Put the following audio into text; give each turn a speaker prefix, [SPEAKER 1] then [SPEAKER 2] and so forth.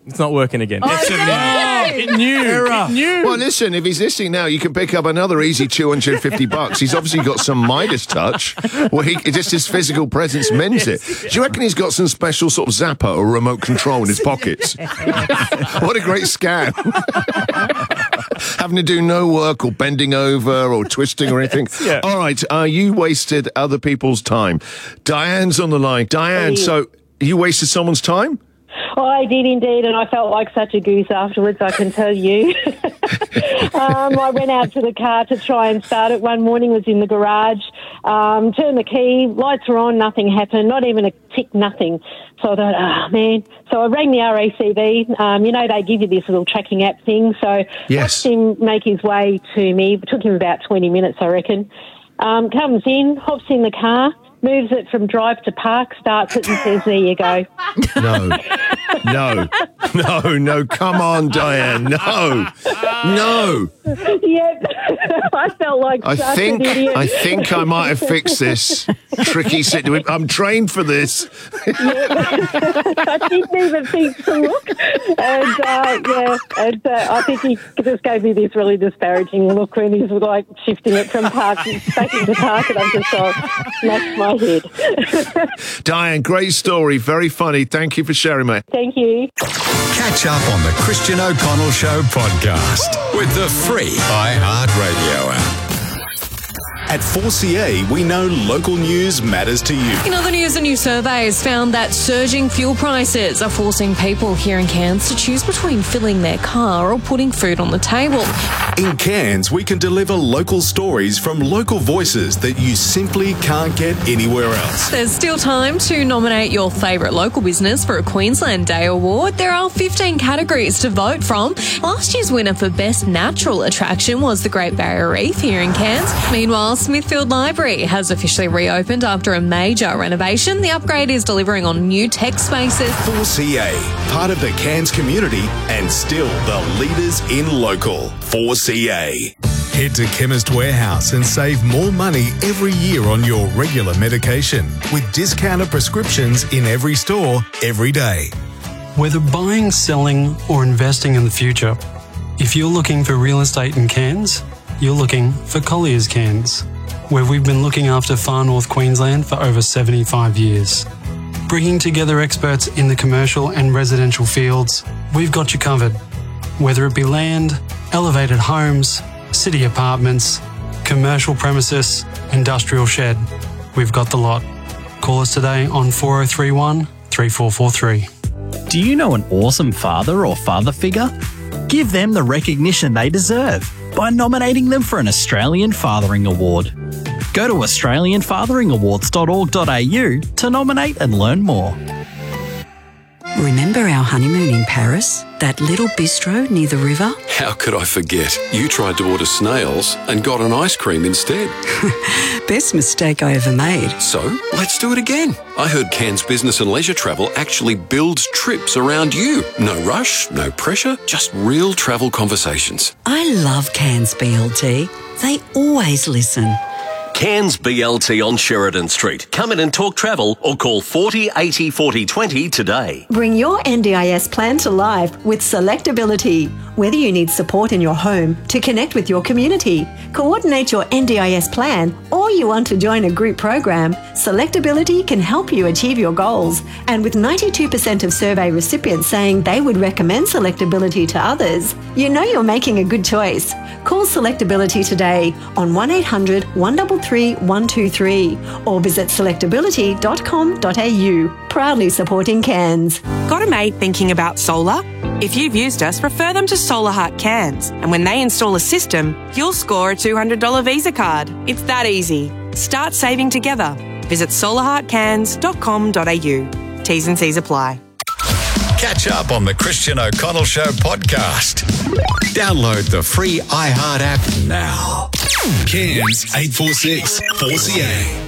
[SPEAKER 1] It's not working again.
[SPEAKER 2] It knew.
[SPEAKER 3] Well, listen, if he's listening now, you can pick up another easy $250. He's obviously got some Midas touch. Well, just his physical presence means it. Do you reckon he's got some special sort of zapper or remote control in his pockets? What a great scam. Having to do no work or bending over or twisting or anything.
[SPEAKER 1] Yeah.
[SPEAKER 3] All right, you wasted other people's time. Diane's on the line. Diane, so you wasted someone's time?
[SPEAKER 4] Oh, I did indeed, and I felt like such a goose afterwards, I can tell you. I went out to the car to try and start it one morning, was in the garage, turned the key, lights were on, nothing happened, not even a tick, nothing. So I thought, man. So I rang the RACV. They give you this little tracking app thing. So watched him make his way to me. It took him about 20 minutes, I reckon. Comes in, hops in the car, moves it from drive to park, starts it and says, there you go.
[SPEAKER 3] No, come on, Diane, no.
[SPEAKER 4] Yep, I felt like an idiot.
[SPEAKER 3] I think I might have fixed this tricky situation. I'm trained for this.
[SPEAKER 4] I didn't even think to look. And I think he just gave me this really disparaging look when he's like shifting it from park back into park, and I'm just lost my head.
[SPEAKER 3] Diane, great story, very funny. Thank you for sharing, mate.
[SPEAKER 4] Thank you.
[SPEAKER 5] Catch up on the Christian O'Connell Show podcast with the free iHeartRadio app. At 4CA, we know local news matters to you.
[SPEAKER 6] In other news, a new survey has found that surging fuel prices are forcing people here in Cairns to choose between filling their car or putting food on the table.
[SPEAKER 5] In Cairns, we can deliver local stories from local voices that you simply can't get anywhere else.
[SPEAKER 6] There's still time to nominate your favourite local business for a Queensland Day award. There are 15 categories to vote from. Last year's winner for Best Natural Attraction was the Great Barrier Reef here in Cairns. Meanwhile, Smithfield Library has officially reopened after a major renovation. The upgrade is delivering on new tech spaces.
[SPEAKER 5] 4CA, part of the Cairns community and still the leaders in local. 4CA. Head to Chemist Warehouse and save more money every year on your regular medication with discounted prescriptions in every store, every day.
[SPEAKER 7] Whether buying, selling or investing in the future, if you're looking for real estate in Cairns, you're looking for Collier's Cairns, where we've been looking after far north Queensland for over 75 years. Bringing together experts in the commercial and residential fields, we've got you covered. Whether it be land, elevated homes, city apartments, commercial premises, industrial shed, we've got the lot. Call us today on 4031 3443.
[SPEAKER 8] Do you know an awesome father or father figure? Give them the recognition they deserve by nominating them for an Australian Fathering Award. Go to australianfatheringawards.org.au to nominate and learn more.
[SPEAKER 9] Remember our honeymoon in Paris? That little bistro near the river?
[SPEAKER 10] How could I forget? You tried to order snails and got an ice cream instead.
[SPEAKER 9] Best mistake I ever made.
[SPEAKER 10] So, let's do it again. I heard Cairns Business and Leisure Travel actually builds trips around you. No rush, no pressure, just real travel conversations.
[SPEAKER 9] I love Cairns BLT. They always listen.
[SPEAKER 11] Cairns BLT on Sheridan Street. Come in and talk travel or call 40 80 40 20 today.
[SPEAKER 12] Bring your NDIS plan to life with Selectability. Whether you need support in your home to connect with your community, coordinate your NDIS plan, or you want to join a group program, Selectability can help you achieve your goals. And with 92% of survey recipients saying they would recommend Selectability to others, you know you're making a good choice. Call Selectability today on 1800 133 123 or visit selectability.com.au. Proudly supporting Cairns.
[SPEAKER 13] Got a mate thinking about solar? If you've used us, refer them to Solar Heart Cairns, and when they install a system, you'll score a $200 Visa card. It's that easy. Start saving together. Visit solarheartcairns.com.au. T's and C's apply.
[SPEAKER 5] Catch up on the Christian O'Connell Show podcast. Download the free iHeart app now. Cairns 846 4CA.